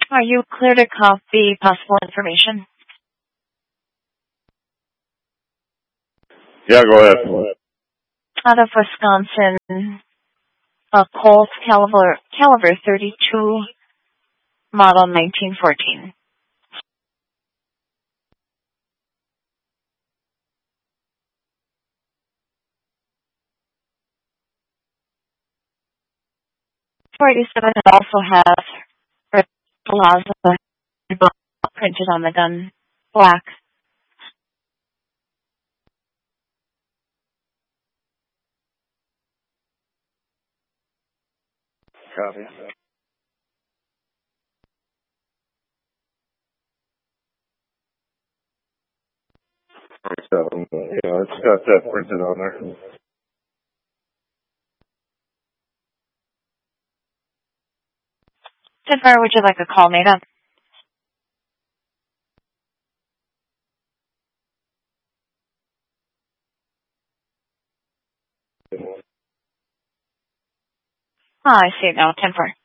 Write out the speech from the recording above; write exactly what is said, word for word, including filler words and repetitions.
Are you clear to copy possible information? Yeah, go ahead. Out of Wisconsin, a Colt caliber, caliber thirty-two, model nineteen fourteen. forty-seven also has Red Plaza printed on the gun, black. Copy. forty-seven, yeah, it's got that printed on there. Where would you like a call made up? Ah, I see it now, ten four.